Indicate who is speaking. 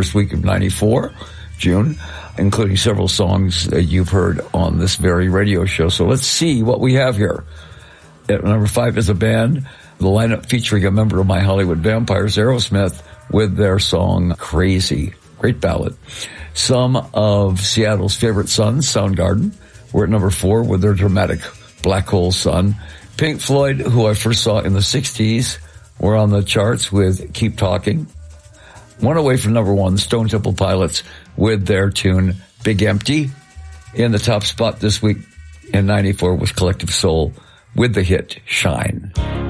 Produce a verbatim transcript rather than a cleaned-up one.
Speaker 1: first week of ninety-four, June, including several songs that you've heard on this very radio show. So let's see what we have here. At number five is a band, the lineup featuring a member of My Hollywood Vampires, Aerosmith, with their song Crazy. Great ballad. Some of Seattle's favorite sons, Soundgarden, were at number four with their dramatic Black Hole Sun. Pink Floyd, who I first saw in the sixties, were on the charts with Keep Talking. One away from number one, Stone Temple Pilots with their tune Big Empty. In the top spot this week in ninety-four was Collective Soul with the hit Shine.